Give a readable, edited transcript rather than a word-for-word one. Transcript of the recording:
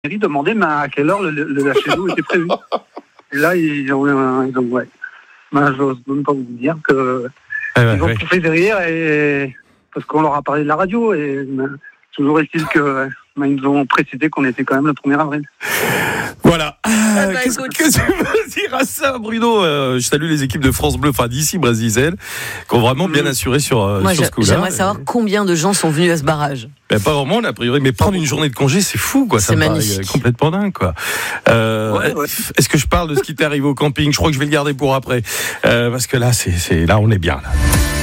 mairie demandait à quelle heure le lâcher d'eau était prévu. Et là, ils ont ouais. J'ose même pas vous dire que ils ont poussé derrière et parce qu'on leur a parlé de la radio et toujours est-il que ils nous ont précisé qu'on était quand même le 1er avril. Voilà. Qu'est-ce que tu veux dire à ça, Bruno? Je salue les équipes de France Bleu, enfin d'ici, Brésil, qui ont vraiment bien assuré sur ce coup-là. J'aimerais savoir combien de gens sont venus à ce barrage. Pas vraiment, a priori, mais prendre une journée de congé, c'est fou, quoi. C'est magnifique. Paraît complètement dingue, quoi. Ouais. Est-ce que je parle de ce qui t'est arrivé au camping? Je crois que je vais le garder pour après, parce que là, là, on est bien, là.